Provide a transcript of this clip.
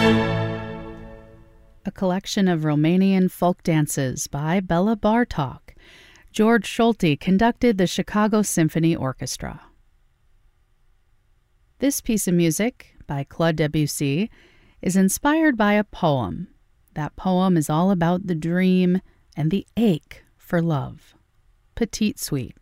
A collection of Romanian folk dances by Bela Bartok. George Solti conducted the Chicago Symphony Orchestra. This piece of music, by Claude Debussy, is inspired by a poem. That poem is all about the dream and the ache for love. Petite Suite.